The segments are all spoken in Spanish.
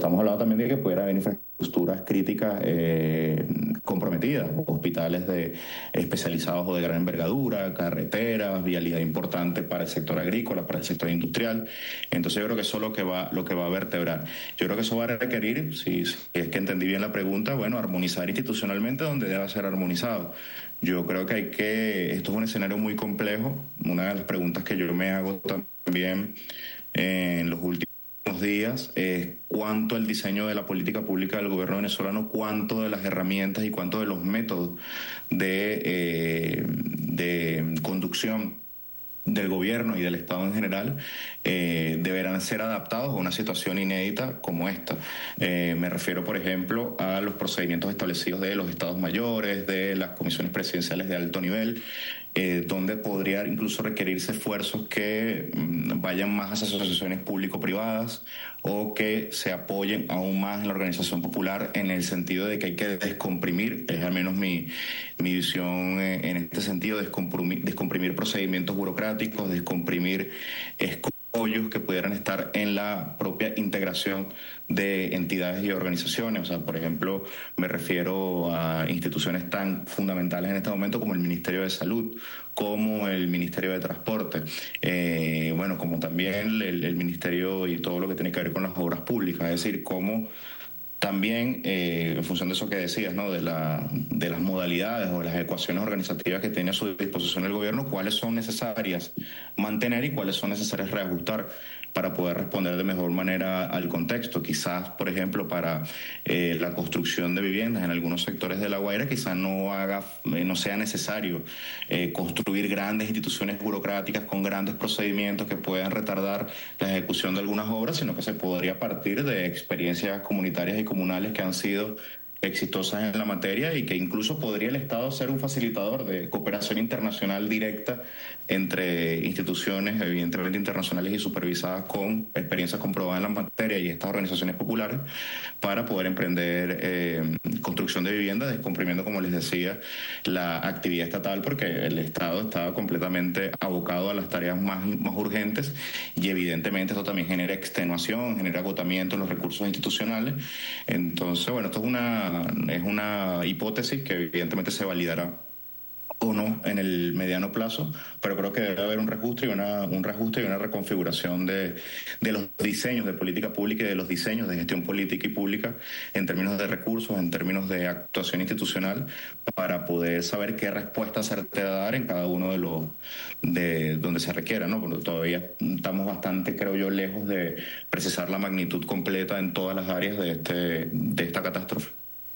estamos hablando también de que pudiera haber infraestructuras críticas comprometidas, hospitales especializados o de gran envergadura, carreteras, vialidad importante para el sector agrícola, para el sector industrial. Entonces yo creo que eso es lo que va a vertebrar. Yo creo que eso va a requerir, si es que entendí bien la pregunta, bueno, armonizar institucionalmente donde deba ser armonizado. Yo creo que esto es un escenario muy complejo. Una de las preguntas que yo me hago también en los últimos días es cuánto el diseño de la política pública del gobierno venezolano, cuánto de las herramientas y cuánto de los métodos de conducción del gobierno y del Estado en general deberán ser adaptados a una situación inédita como esta. Me refiero, por ejemplo, a los procedimientos establecidos de los estados mayores, de las comisiones presidenciales de alto nivel, donde podría incluso requerirse esfuerzos que vayan más hacia asociaciones público-privadas o que se apoyen aún más en la organización popular, en el sentido de que hay que descomprimir, es al menos mi visión en este sentido, descomprimir procedimientos burocráticos, descomprimir escollos que pudieran estar en la propia integración de entidades y organizaciones. O sea, por ejemplo, me refiero a instituciones tan fundamentales en este momento como el Ministerio de Salud, como el Ministerio de Transporte, bueno, como también el Ministerio y todo lo que tiene que ver con las obras públicas, es decir, cómo también, en función de eso que decías, ¿no? De las modalidades o de las ecuaciones organizativas que tiene a su disposición el gobierno, cuáles son necesarias mantener y cuáles son necesarias reajustar para poder responder de mejor manera al contexto. Quizás, por ejemplo, para la construcción de viviendas en algunos sectores de La Guaira, quizás no sea necesario construir grandes instituciones burocráticas con grandes procedimientos que puedan retardar la ejecución de algunas obras, sino que se podría partir de experiencias comunitarias y comunales que han sido exitosas en la materia y que incluso podría el Estado ser un facilitador de cooperación internacional directa entre instituciones evidentemente internacionales y supervisadas con experiencias comprobadas en la materia y estas organizaciones populares para poder emprender construcción de viviendas, descomprimiendo, como les decía, la actividad estatal, porque el Estado estaba completamente abocado a las tareas más urgentes y evidentemente esto también genera extenuación, genera agotamiento en los recursos institucionales. Entonces, bueno, esto es una hipótesis que evidentemente se validará o no en el mediano plazo, pero creo que debe haber un reajuste y una reconfiguración de los diseños de política pública y de los diseños de gestión política y pública en términos de recursos, en términos de actuación institucional, para poder saber qué respuesta certera dar en cada uno de donde se requiera, ¿no? Porque todavía estamos bastante, creo yo, lejos de precisar la magnitud completa en todas las áreas de esta catástrofe.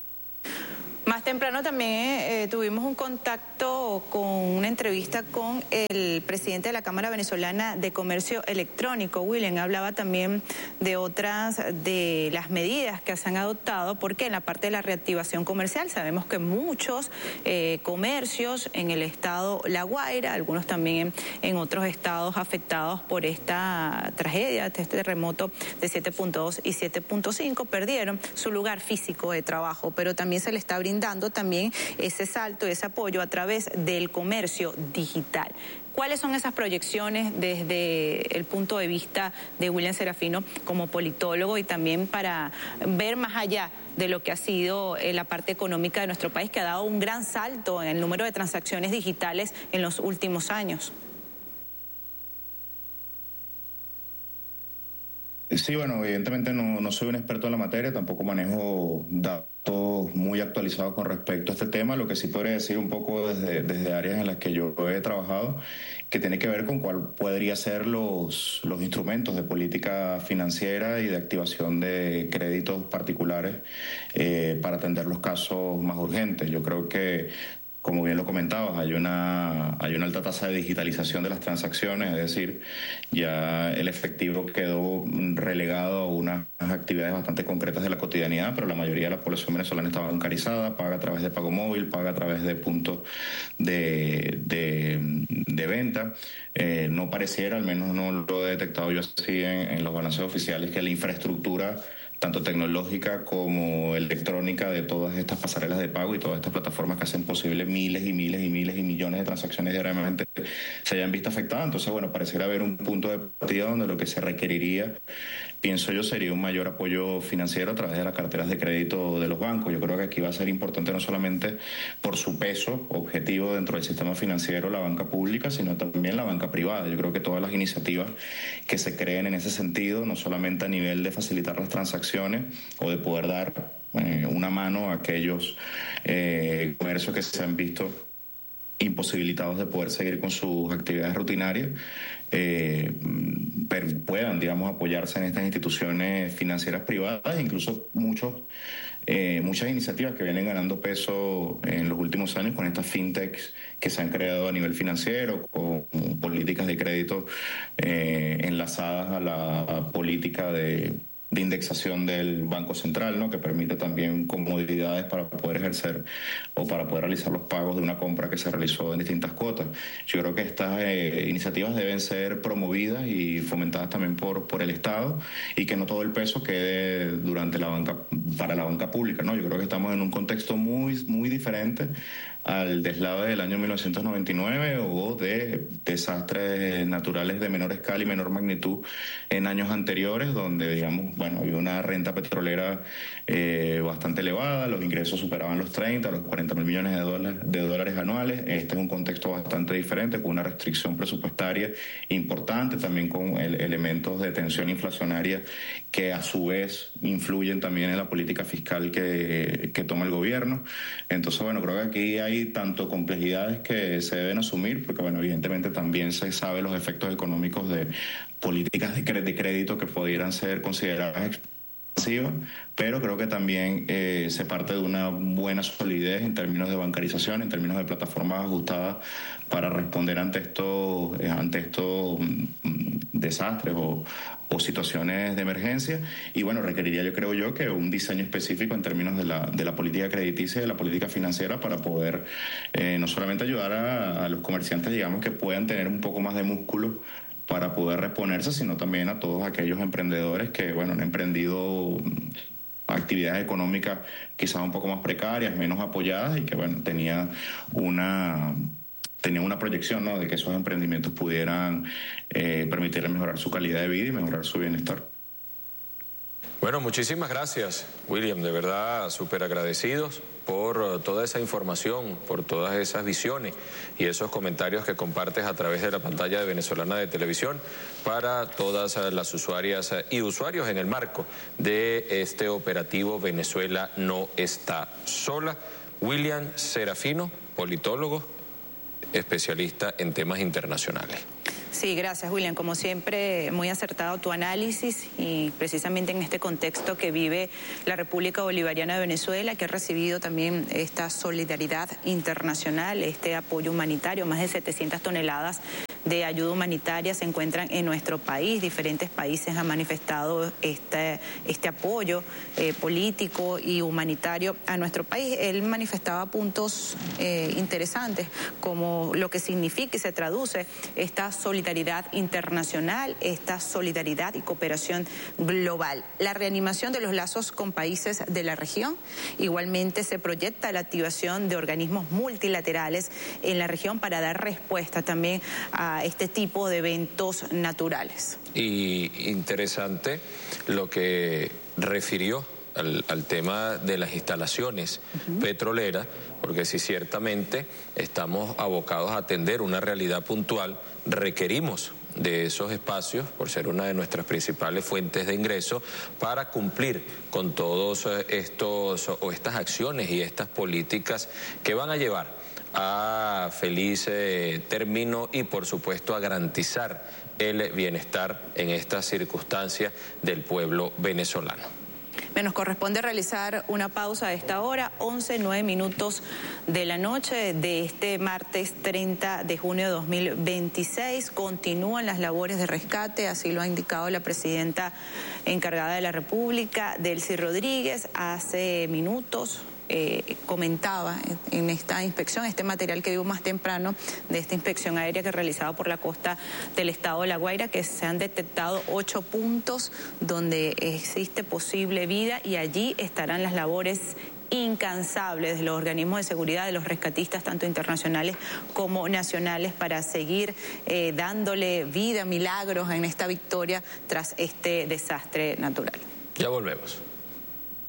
Más temprano también tuvimos un contacto con una entrevista con el presidente de la Cámara Venezolana de Comercio Electrónico. William hablaba también de otras de las medidas que se han adoptado, porque en la parte de la reactivación comercial sabemos que muchos comercios en el estado La Guaira, algunos también en otros estados afectados por esta tragedia, este terremoto de 7.2 y 7.5, perdieron su lugar físico de trabajo, pero también se le está brindando también ese salto, ese apoyo a través del comercio digital. ¿Cuáles son esas proyecciones desde el punto de vista de William Serafino como politólogo y también para ver más allá de lo que ha sido la parte económica de nuestro país, que ha dado un gran salto en el número de transacciones digitales en los últimos años? Sí, bueno, evidentemente no soy un experto en la materia, tampoco manejo datos muy actualizados con respecto a este tema. Lo que sí podría decir un poco desde áreas en las que yo he trabajado, que tiene que ver con cuál podrían ser los instrumentos de política financiera y de activación de créditos particulares para atender los casos más urgentes. Yo creo que, como bien lo comentabas, hay una alta tasa de digitalización de las transacciones, es decir, ya el efectivo quedó relegado a unas actividades bastante concretas de la cotidianidad, pero la mayoría de la población venezolana está bancarizada, paga a través de pago móvil, paga a través de puntos de venta. No pareciera, al menos no lo he detectado yo así en los balances oficiales, que la infraestructura tanto tecnológica como electrónica de todas estas pasarelas de pago y todas estas plataformas que hacen posible miles y miles y miles y millones de transacciones diariamente se hayan visto afectadas. Entonces, bueno, pareciera haber un punto de partida donde lo que se requeriría pienso yo, sería un mayor apoyo financiero a través de las carteras de crédito de los bancos. Yo creo que aquí va a ser importante no solamente por su peso objetivo dentro del sistema financiero la banca pública, sino también la banca privada. Yo creo que todas las iniciativas que se creen en ese sentido, no solamente a nivel de facilitar las transacciones o de poder dar una mano a aquellos comercios que se han visto imposibilitados de poder seguir con sus actividades rutinarias, puedan, digamos, apoyarse en estas instituciones financieras privadas, incluso muchas iniciativas que vienen ganando peso en los últimos años con estas fintechs que se han creado a nivel financiero, con políticas de crédito enlazadas a la política de indexación del Banco Central, ¿no? Que permite también comodidades para poder ejercer o para poder realizar los pagos de una compra que se realizó en distintas cuotas. Yo creo que estas iniciativas deben ser promovidas y fomentadas también por el Estado, y que no todo el peso quede para la banca pública, ¿no? Yo creo que estamos en un contexto muy, muy diferente al deslave del año 1999 o de desastres naturales de menor escala y menor magnitud en años anteriores, donde, digamos, había una renta petrolera bastante elevada, los ingresos superaban los 30, los 40 mil millones de dólares anuales. Este es un contexto bastante diferente, con una restricción presupuestaria importante, también con elementos de tensión inflacionaria que a su vez influyen también en la política fiscal que toma el gobierno. Entonces, creo que aquí hay tanto complejidades que se deben asumir, porque, evidentemente también se sabe los efectos económicos de políticas de crédito que pudieran ser consideradas expansivas, pero creo que también se parte de una buena solidez en términos de bancarización, en términos de plataformas ajustadas para responder ante estos desastres o situaciones de emergencia. Y requeriría, yo creo que un diseño específico en términos de la política crediticia y de la política financiera para poder no solamente ayudar a los comerciantes, digamos, que puedan tener un poco más de músculo para poder reponerse, sino también a todos aquellos emprendedores que, han emprendido actividades económicas quizás un poco más precarias, menos apoyadas, y que, tenían una proyección, ¿no?, de que esos emprendimientos pudieran permitirles mejorar su calidad de vida y mejorar su bienestar. Bueno, muchísimas gracias, William, de verdad súper agradecidos por toda esa información, por todas esas visiones y esos comentarios que compartes a través de la pantalla de Venezolana de Televisión para todas las usuarias y usuarios en el marco de este operativo Venezuela no está sola. William Serafino, politólogo, especialista en temas internacionales. Sí, gracias, William. Como siempre, muy acertado tu análisis, y precisamente en este contexto que vive la República Bolivariana de Venezuela, que ha recibido también esta solidaridad internacional, este apoyo humanitario, más de 700 toneladas de ayuda humanitaria se encuentran en nuestro país. Diferentes países han manifestado este apoyo político y humanitario a nuestro país. Él manifestaba puntos interesantes, como lo que significa y se traduce esta solidaridad internacional, esta solidaridad y cooperación global. La reanimación de los lazos con países de la región. Igualmente se proyecta la activación de organismos multilaterales en la región para dar respuesta también a este tipo de eventos naturales. Y interesante lo que refirió al tema de las instalaciones petroleras, porque si ciertamente estamos abocados a atender una realidad puntual, requerimos de esos espacios, por ser una de nuestras principales fuentes de ingreso, para cumplir con todos estas acciones y estas políticas que van a llevar a feliz término y, por supuesto, a garantizar el bienestar en estas circunstancias del pueblo venezolano. Nos corresponde realizar una pausa a esta hora, 11:09 de la noche de este martes 30 de junio de 2026. Continúan las labores de rescate, así lo ha indicado la presidenta encargada de la República, Delcy Rodríguez, hace minutos. Comentaba en esta inspección, este material que vimos más temprano de esta inspección aérea que realizaba por la costa del estado de La Guaira, que se han detectado 8 puntos donde existe posible vida, y allí estarán las labores incansable de los organismos de seguridad, de los rescatistas, tanto internacionales como nacionales, para seguir dándole vida, milagros en esta victoria tras este desastre natural. Ya volvemos.